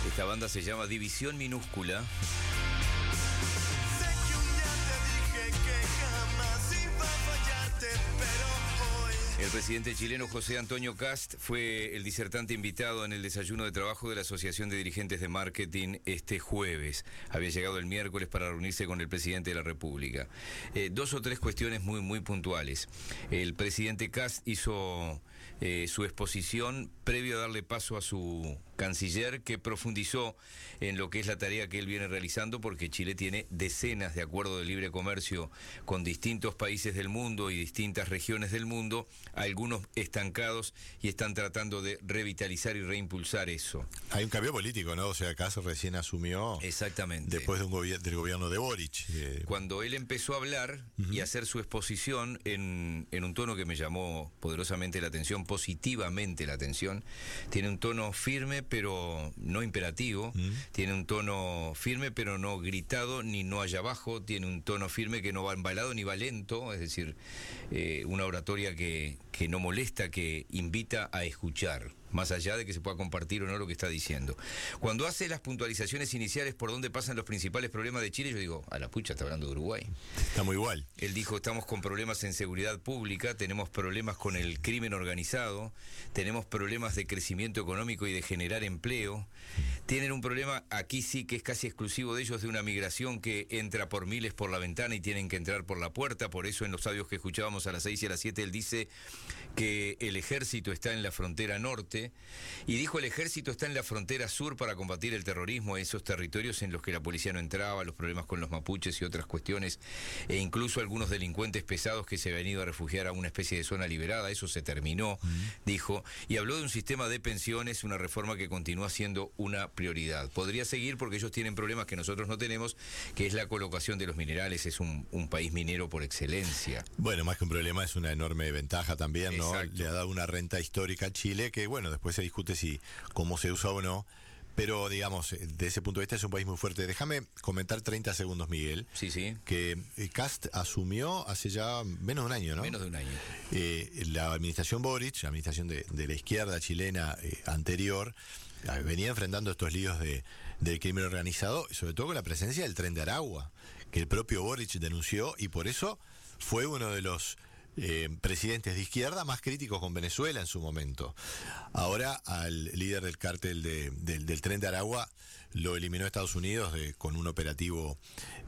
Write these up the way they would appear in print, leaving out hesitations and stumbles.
Esta banda se llama División Minúscula. Sé que un día te dije que jamás iba a fallarte, pero hoy... El presidente chileno José Antonio Kast fue el disertante invitado en el desayuno de trabajo de la Asociación de Dirigentes de Marketing este jueves. Había llegado el miércoles para reunirse con el presidente de la República. Dos o tres cuestiones muy puntuales. El presidente Kast hizo su exposición previo a darle paso a su canciller, que profundizó en lo que es la tarea que él viene realizando, porque Chile tiene decenas de acuerdos de libre comercio con distintos países del mundo y distintas regiones del mundo, algunos estancados, y están tratando de revitalizar y reimpulsar eso. Hay un cambio político, ¿no? O sea, Kast recién asumió. Exactamente. Después de del gobierno de Boric. Cuando él empezó a hablar y a hacer su exposición en un tono que me llamó poderosamente la atención, positivamente la atención, tiene un tono firme pero no imperativo, tiene un tono firme pero no gritado ni no allá abajo, tiene un tono firme que no va embalado ni va lento, es decir, una oratoria que no molesta, que invita a escuchar, más allá de que se pueda compartir o no lo que está diciendo. Cuando hace las puntualizaciones iniciales por dónde pasan los principales problemas de Chile, yo digo, a la pucha, está hablando de Uruguay. Estamos igual. Él dijo, estamos con problemas en seguridad pública, tenemos problemas con el crimen organizado, tenemos problemas de crecimiento económico y de generar empleo, tienen un problema, aquí sí que es casi exclusivo de ellos, de una migración que entra por miles por la ventana y tienen que entrar por la puerta. Por eso en los audios que escuchábamos a las 6 y a las 7 él dice que el ejército está en la frontera norte, y dijo el ejército está en la frontera sur para combatir el terrorismo, esos territorios en los que la policía no entraba, los problemas con los mapuches y otras cuestiones, e incluso algunos delincuentes pesados que se habían ido a refugiar a una especie de zona liberada. Eso se terminó, dijo, y habló de un sistema de pensiones, una reforma que continúa siendo una prioridad. Podría seguir porque ellos tienen problemas que nosotros no tenemos, que es la colocación de los minerales. Es un país minero por excelencia. Bueno, más que un problema, es una enorme ventaja también, ¿no? Exacto. Le ha dado una renta histórica a Chile que, bueno, después se discute si cómo se usa o no, pero digamos, de ese punto de vista es un país muy fuerte. Déjame comentar 30 segundos, Miguel. Sí, sí. Que Kast asumió hace ya menos de un año, ¿no? Menos de un año. La administración Boric, la administración de la izquierda chilena anterior, venía enfrentando estos líos del crimen organizado, y sobre todo con la presencia del Tren de Aragua, que el propio Boric denunció, y por eso fue uno de los presidentes de izquierda más críticos con Venezuela en su momento. Ahora al líder del cártel del Tren de Aragua lo eliminó Estados Unidos con un operativo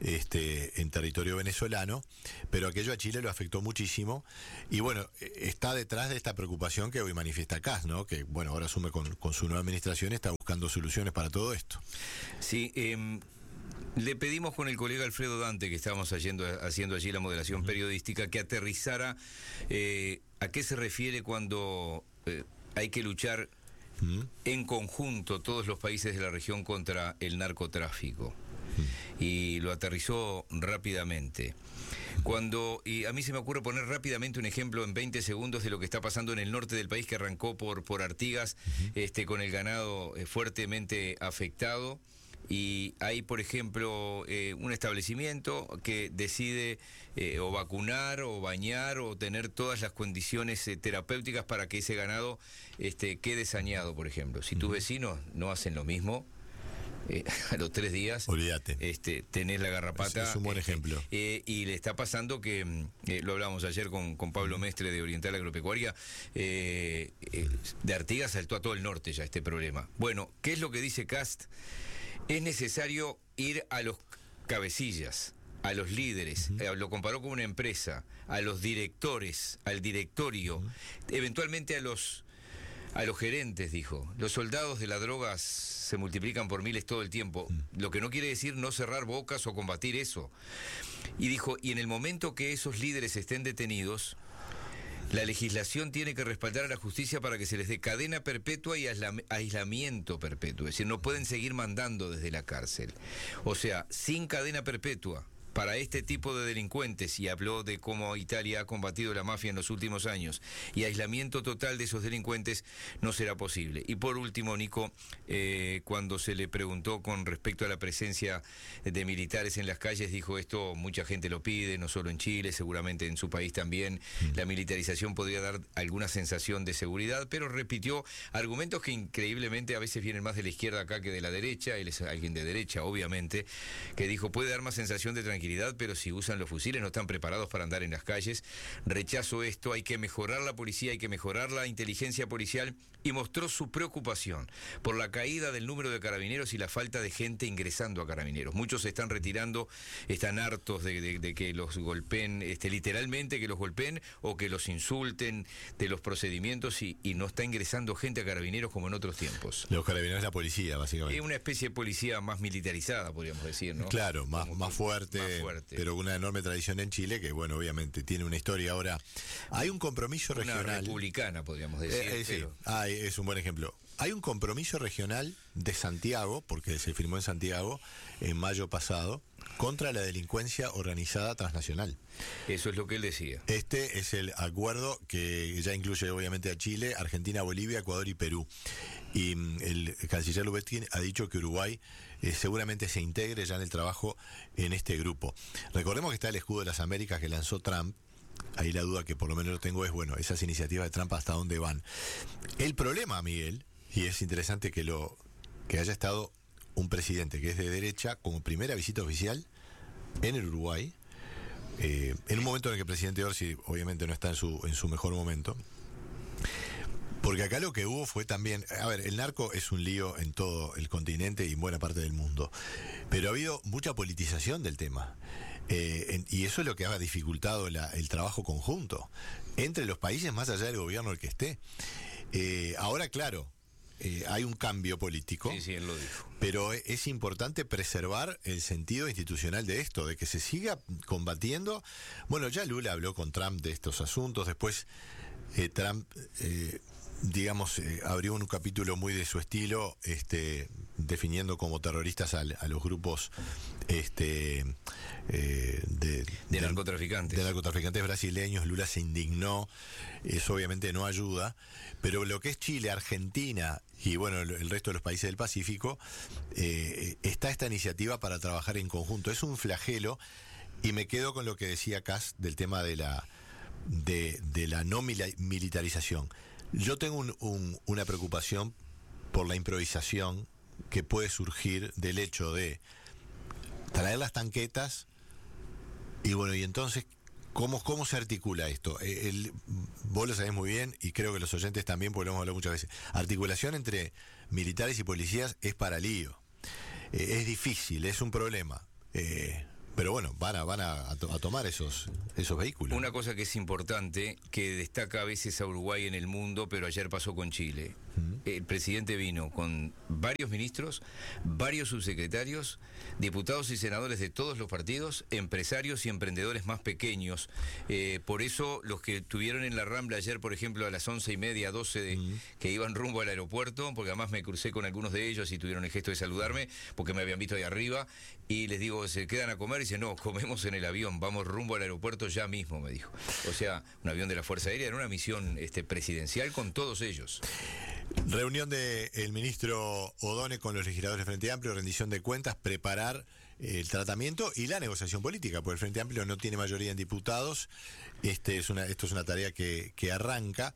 en territorio venezolano, pero aquello a Chile lo afectó muchísimo, y bueno, está detrás de esta preocupación que hoy manifiesta Kast, ¿no? Que bueno, ahora asume con su nueva administración, está buscando soluciones para todo esto. Sí, le pedimos con el colega Alfredo Dante, que estábamos haciendo allí la moderación periodística, que aterrizara a qué se refiere cuando hay que luchar en conjunto todos los países de la región contra el narcotráfico. Y lo aterrizó rápidamente. Y a mí se me ocurre poner rápidamente un ejemplo en 20 segundos de lo que está pasando en el norte del país, que arrancó por Artigas, con el ganado fuertemente afectado. Y hay, por ejemplo, un establecimiento que decide o vacunar o bañar o tener todas las condiciones terapéuticas para que ese ganado quede saneado, por ejemplo. Si tus vecinos no hacen lo mismo, a los 3 días, olvídate, tenés la garrapata. Es un buen ejemplo. Y le está pasando que, lo hablamos ayer con Pablo Mestre de Oriental Agropecuaria, de Artigas saltó a todo el norte ya este problema. Bueno, ¿qué es lo que dice Kast? Es necesario ir a los cabecillas, a los líderes, lo comparó con una empresa, a los directores, al directorio, eventualmente a los gerentes, dijo. Los soldados de la droga se multiplican por miles todo el tiempo, lo que no quiere decir no cerrar bocas o combatir eso. Y dijo, y en el momento que esos líderes estén detenidos, la legislación tiene que respaldar a la justicia para que se les dé cadena perpetua y aislamiento perpetuo. Es decir, no pueden seguir mandando desde la cárcel. O sea, sin cadena perpetua, para este tipo de delincuentes, y habló de cómo Italia ha combatido la mafia en los últimos años, y aislamiento total de esos delincuentes no será posible. Y por último, Nico, cuando se le preguntó con respecto a la presencia de militares en las calles, dijo esto, mucha gente lo pide, no solo en Chile, seguramente en su país también, la militarización podría dar alguna sensación de seguridad, pero repitió argumentos que increíblemente a veces vienen más de la izquierda acá que de la derecha. Él es alguien de derecha, obviamente, que dijo, puede dar más sensación de tranquilidad, pero si usan los fusiles no están preparados para andar en las calles. Rechazo esto, hay que mejorar la policía, hay que mejorar la inteligencia policial, y mostró su preocupación por la caída del número de carabineros y la falta de gente ingresando a carabineros. Muchos se están retirando, están hartos de que los golpeen, literalmente que los golpeen o que los insulten, de los procedimientos, y no está ingresando gente a carabineros como en otros tiempos. Los carabineros es la policía, básicamente. Es una especie de policía más militarizada, podríamos decir, ¿no? Claro, más fuerte, pero con una enorme tradición en Chile, que bueno, obviamente tiene una historia. Ahora, hay un compromiso regional. Una republicana, podríamos decir. Sí, es un buen ejemplo. Hay un compromiso regional de Santiago, porque se firmó en Santiago en mayo pasado, contra la delincuencia organizada transnacional. Eso es lo que él decía. Este es el acuerdo que ya incluye obviamente a Chile, Argentina, Bolivia, Ecuador y Perú. Y el canciller Lubetkin ha dicho que Uruguay seguramente se integre ya en el trabajo en este grupo. Recordemos que está el escudo de las Américas que lanzó Trump. Ahí la duda que por lo menos lo tengo es, bueno, esas iniciativas de Trump hasta dónde van. El problema, Miguel, y es interesante que haya estado un presidente que es de derecha como primera visita oficial en el Uruguay, en un momento en el que el presidente Orsi obviamente no está en su mejor momento, porque acá lo que hubo fue también, a ver, el narco es un lío en todo el continente y en buena parte del mundo, pero ha habido mucha politización del tema. Y eso es lo que ha dificultado el trabajo conjunto entre los países, más allá del gobierno el que esté. Ahora, claro, hay un cambio político, sí, él lo dijo. Pero es importante preservar el sentido institucional de esto, de que se siga combatiendo. Bueno, ya Lula habló con Trump de estos asuntos, después Trump, abrió un capítulo muy de su estilo, definiendo como terroristas a los grupos de narcotraficantes. De narcotraficantes brasileños. Lula se indignó, eso obviamente no ayuda, pero lo que es Chile, Argentina y bueno, el resto de los países del Pacífico, está esta iniciativa para trabajar en conjunto. Es un flagelo, y me quedo con lo que decía Kass del tema de la no militarización. Yo tengo una preocupación por la improvisación que puede surgir del hecho de traer las tanquetas y bueno, y entonces, ¿cómo se articula esto? Vos lo sabés muy bien y creo que los oyentes también, porque lo hemos hablado muchas veces. Articulación entre militares y policías es para lío. Es difícil, es un problema. Pero bueno, van a tomar esos vehículos. Una cosa que es importante, que destaca a veces a Uruguay en el mundo, pero ayer pasó con Chile. El presidente vino con varios ministros, varios subsecretarios, diputados y senadores de todos los partidos, empresarios y emprendedores más pequeños. Por eso los que estuvieron en la Rambla ayer, por ejemplo, a las 11:30, 12, que iban rumbo al aeropuerto, porque además me crucé con algunos de ellos y tuvieron el gesto de saludarme, porque me habían visto ahí arriba, y les digo, ¿se quedan a comer? Y dice, no, comemos en el avión, vamos rumbo al aeropuerto ya mismo, me dijo. O sea, un avión de la Fuerza Aérea, era una misión presidencial con todos ellos. Reunión del ministro O'Donnell con los legisladores del Frente Amplio, rendición de cuentas, preparar el tratamiento y la negociación política, porque el Frente Amplio no tiene mayoría en diputados. Esto es una tarea que arranca.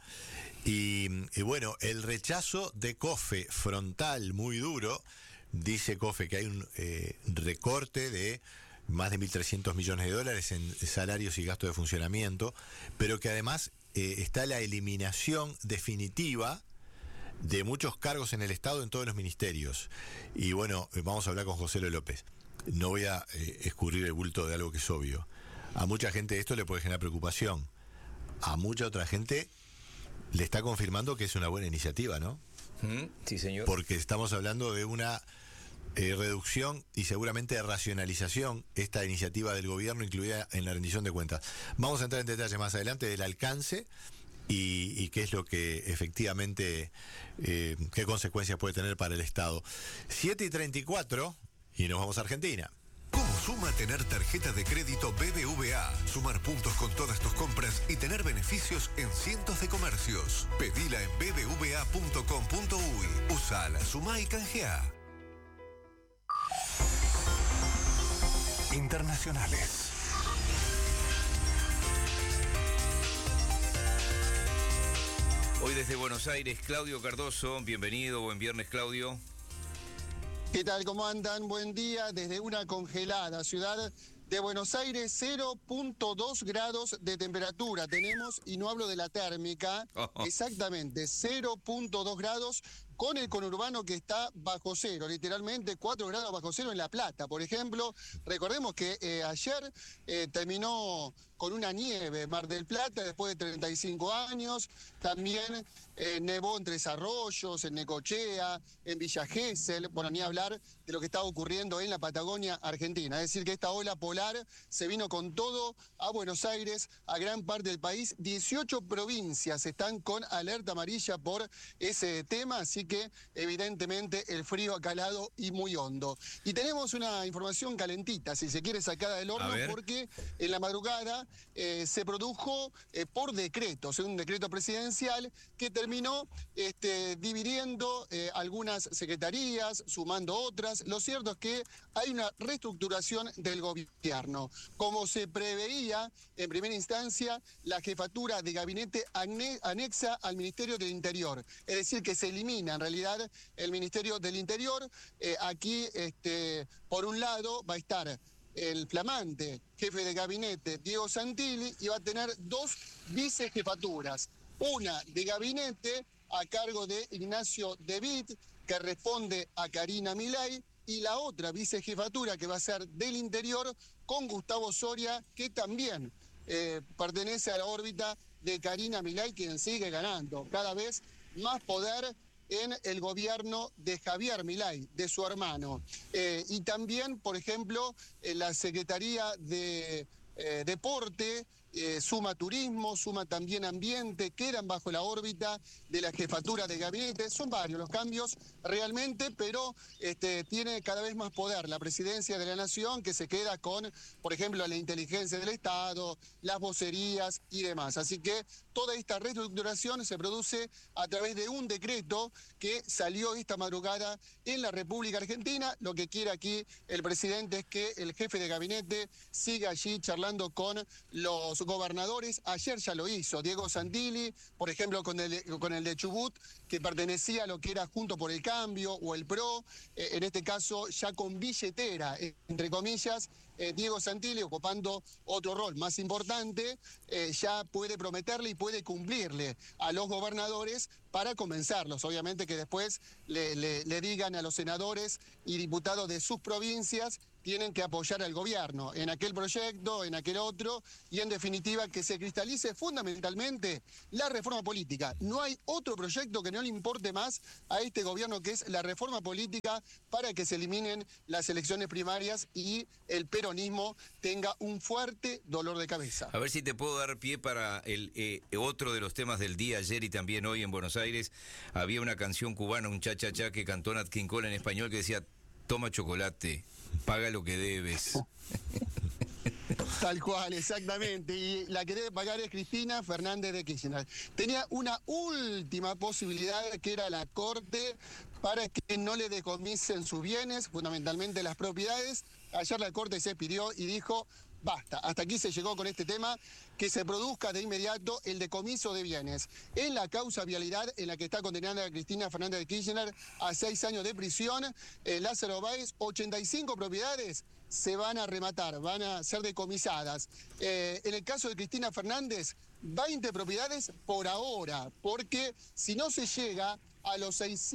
Y bueno, el rechazo de COFE, frontal, muy duro. Dice COFE que hay un recorte de más de 1.300 millones de dólares en salarios y gastos de funcionamiento, pero que además está la eliminación definitiva de muchos cargos en el Estado, en todos los ministerios. Y bueno, vamos a hablar con José López. No voy a escurrir el bulto de algo que es obvio. A mucha gente esto le puede generar preocupación. A mucha otra gente le está confirmando que es una buena iniciativa, ¿no? Sí, señor. Porque estamos hablando de una reducción y seguramente racionalización, esta iniciativa del gobierno incluida en la rendición de cuentas. Vamos a entrar en detalle más adelante del alcance y qué es lo que efectivamente, qué consecuencias puede tener para el Estado. 7:34 y nos vamos a Argentina. ¿Cómo Suma tener tarjeta de crédito BBVA, sumar puntos con todas tus compras y tener beneficios en cientos de comercios. Pedila en bbva.com.uy. Usala, sumá y canjeá. Internacionales. Hoy desde Buenos Aires, Claudio Cardoso, bienvenido, buen viernes, Claudio. ¿Qué tal? ¿Cómo andan? Buen día desde una congelada ciudad de Buenos Aires, 0.2 grados de temperatura tenemos, y no hablo de la térmica, exactamente, 0.2 grados, con el conurbano que está bajo cero, literalmente 4 grados bajo cero en La Plata, por ejemplo. Recordemos que ayer terminó con una nieve Mar del Plata después de 35 años, también nevó en Tres Arroyos, en Necochea, en Villa Gesell, bueno, ni hablar de lo que está ocurriendo en la Patagonia Argentina. Es decir, que esta ola polar se vino con todo a Buenos Aires, a gran parte del país. 18 provincias están con alerta amarilla por ese tema, así que evidentemente el frío ha calado y muy hondo. Y tenemos una información calentita, si se quiere, sacada del horno, porque en la madrugada se produjo por decreto, según un decreto presidencial, que terminó dividiendo algunas secretarías, sumando otras. Lo cierto es que hay una reestructuración del gobierno. Como se preveía en primera instancia, la jefatura de gabinete anexa al Ministerio del Interior. Es decir, que se elimina en realidad el Ministerio del Interior. Aquí, por un lado, va a estar el flamante jefe de gabinete, Diego Santilli, y va a tener 2 vicejefaturas. Una de gabinete a cargo de Ignacio De Witt, que responde a Karina Milei, y la otra vicejefatura que va a ser del Interior con Gustavo Soria, que también pertenece a la órbita de Karina Milei, quien sigue ganando cada vez más poder en el gobierno de Javier Milei, de su hermano. Y también, por ejemplo, la Secretaría de Deporte, suma turismo, suma también ambiente, quedan bajo la órbita de la jefatura de gabinete. Son varios los cambios realmente, pero tiene cada vez más poder la presidencia de la Nación, que se queda con, por ejemplo, la inteligencia del Estado, las vocerías y demás. Así que toda esta reestructuración se produce a través de un decreto que salió esta madrugada en la República Argentina. Lo que quiere aquí el presidente es que el jefe de gabinete siga allí charlando con los gobernadores. Ayer ya lo hizo Diego Santilli, por ejemplo, con el de Chubut, que pertenecía a lo que era Junto por el Cambio o el PRO, en este caso ya con billetera, entre comillas. Diego Santilli, ocupando otro rol más importante, ya puede prometerle y puede cumplirle a los gobernadores para convencerlos. Obviamente que después le digan a los senadores y diputados de sus provincias tienen que apoyar al gobierno en aquel proyecto, en aquel otro, y en definitiva que se cristalice fundamentalmente la reforma política. No hay otro proyecto que no le importe más a este gobierno, que es la reforma política, para que se eliminen las elecciones primarias y el peronismo tenga un fuerte dolor de cabeza. A ver si te puedo dar pie para el otro de los temas del día. Ayer y también hoy en Buenos Aires había una canción cubana, un cha-cha-cha, que cantó Nat King Cole en español, que decía: toma chocolate, paga lo que debes. Tal cual, exactamente. Y la que debe pagar es Cristina Fernández de Kirchner. Tenía una última posibilidad, que era la Corte, para que no le decomisen sus bienes, fundamentalmente las propiedades. Ayer la Corte se pidió y dijo: basta, hasta aquí se llegó con este tema, que se produzca de inmediato el decomiso de bienes. En la causa vialidad, en la que está condenada a Cristina Fernández de Kirchner a 6 años de prisión, Lázaro Báez, 85 propiedades se van a rematar, van a ser decomisadas. En el caso de Cristina Fernández, 20 propiedades por ahora, porque si no se llega a los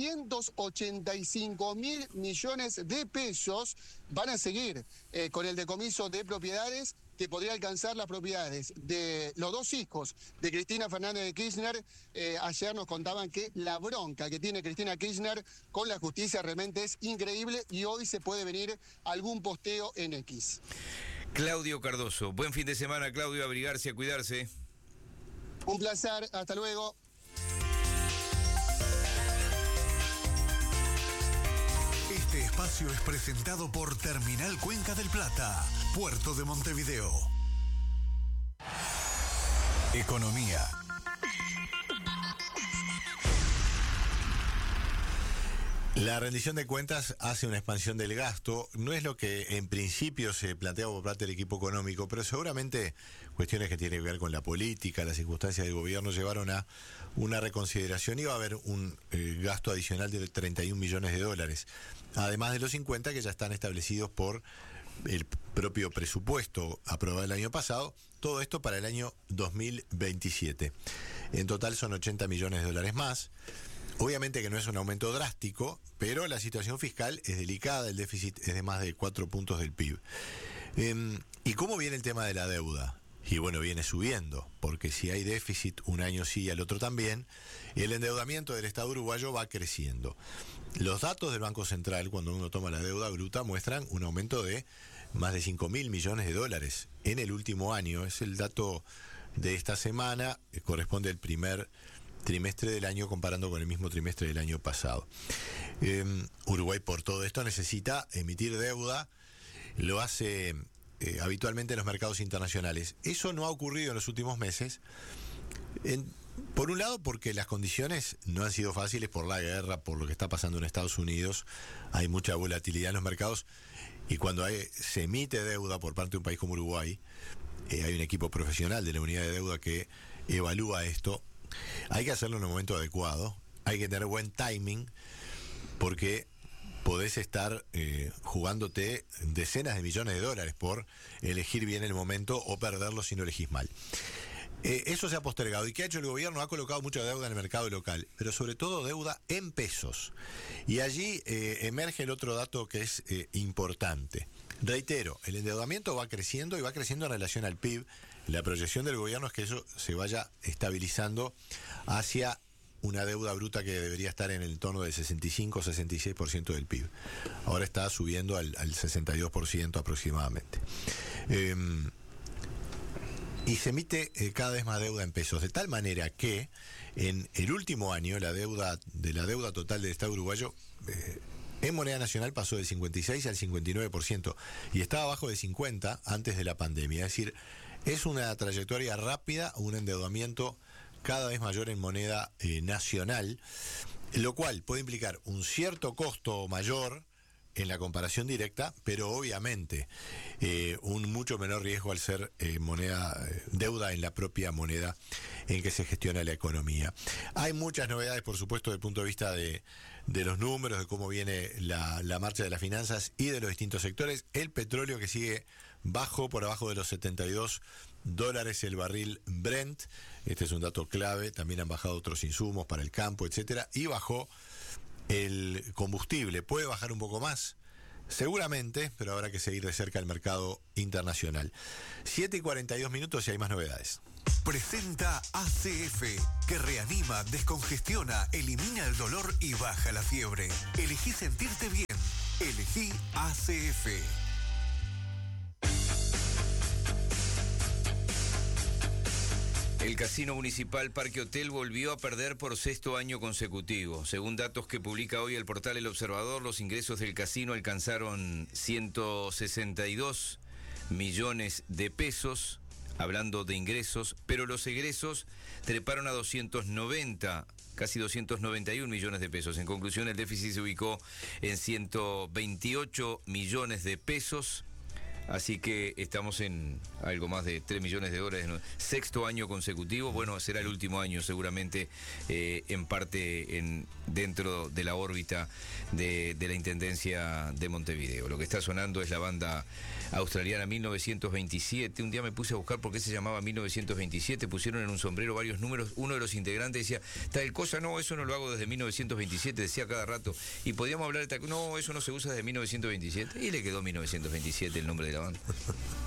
685.000 millones de pesos, van a seguir con el decomiso de propiedades, que podría alcanzar las propiedades de los 2 hijos de Cristina Fernández de Kirchner. Ayer nos contaban que la bronca que tiene Cristina Kirchner con la justicia realmente es increíble, y hoy se puede venir algún posteo en X. Claudio Cardoso, buen fin de semana, Claudio, a abrigarse, a cuidarse. Un placer, hasta luego. Este espacio espacio es presentado por Terminal Cuenca del Plata, Puerto de Montevideo. Economía. La rendición de cuentas hace una expansión del gasto. No es lo que en principio se planteaba por parte del equipo económico, pero seguramente cuestiones que tienen que ver con la política, las circunstancias del gobierno llevaron a una reconsideración y va a haber un gasto adicional de 31 millones de dólares, además de los 50 que ya están establecidos por el propio presupuesto aprobado el año pasado. Todo esto para el año 2027. En total son 80 millones de dólares más. Obviamente que no es un aumento drástico, pero la situación fiscal es delicada, el déficit es de más de 4 puntos del PIB. ¿Y cómo viene el tema de la deuda? Y bueno, viene subiendo, porque si hay déficit un año sí y al otro también, el endeudamiento del Estado uruguayo va creciendo. Los datos del Banco Central, cuando uno toma la deuda bruta, muestran un aumento de más de 5.000 millones de dólares en el último año. Es el dato de esta semana, corresponde al primer trimestre del año comparando con el mismo trimestre del año pasado. Uruguay por todo esto necesita emitir deuda, lo hace habitualmente en los mercados internacionales. Eso no ha ocurrido en los últimos meses, por un lado porque las condiciones no han sido fáciles por la guerra, por lo que está pasando en Estados Unidos, hay mucha volatilidad en los mercados y cuando se emite deuda por parte de un país como Uruguay, hay un equipo profesional de la unidad de deuda que evalúa esto. Hay que hacerlo en un momento adecuado, hay que tener buen timing, porque podés estar jugándote decenas de millones de dólares por elegir bien el momento o perderlo si no elegís mal. Eso se ha postergado. ¿Y qué ha hecho el gobierno? Ha colocado mucha deuda en el mercado local, pero sobre todo deuda en pesos. Y allí emerge el otro dato que es importante. Reitero, el endeudamiento va creciendo y va creciendo en relación al PIB. La proyección del gobierno es que eso se vaya estabilizando hacia una deuda bruta que debería estar en el entorno del 65-66% del PIB. Ahora está subiendo al 62% aproximadamente. Y se emite cada vez más deuda en pesos, de tal manera que en el último año la deuda total del Estado uruguayo en moneda nacional pasó del 56 al 59% y estaba abajo de 50 antes de la pandemia. Es decir, es una trayectoria rápida, un endeudamiento cada vez mayor en moneda nacional, lo cual puede implicar un cierto costo mayor en la comparación directa, pero obviamente un mucho menor riesgo al ser deuda en la propia moneda en que se gestiona la economía. Hay muchas novedades, por supuesto, desde el punto de vista de los números, de cómo viene la marcha de las finanzas y de los distintos sectores. El petróleo que sigue por abajo de los $72 el barril Brent. Este es un dato clave. También han bajado otros insumos para el campo, etcétera, y bajó el combustible. ¿Puede bajar un poco más? Seguramente, pero habrá que seguir de cerca el mercado internacional. 7:42 y hay más novedades. Presenta ACF, que reanima, descongestiona, elimina el dolor y baja la fiebre. Elegí sentirte bien. Elegí ACF. El Casino Municipal Parque Hotel volvió a perder por sexto año consecutivo. Según datos que publica hoy el portal El Observador, los ingresos del casino alcanzaron 162 millones de pesos, hablando de ingresos, pero los egresos treparon a 290, casi 291 millones de pesos. En conclusión, el déficit se ubicó en 128 millones de pesos. Así que estamos en algo más de 3 millones de dólares, ¿no? Sexto año consecutivo. Bueno, será el último año seguramente, en parte dentro de la órbita de la Intendencia de Montevideo. Lo que está sonando es la banda australiana 1927. Un día me puse a buscar por qué se llamaba 1927. Pusieron en un sombrero varios números. Uno de los integrantes decía, tal cosa, no, eso no lo hago desde 1927, decía cada rato. Y podíamos hablar de tal, no, eso no se usa desde 1927. Y le quedó 1927 el nombre de la banda.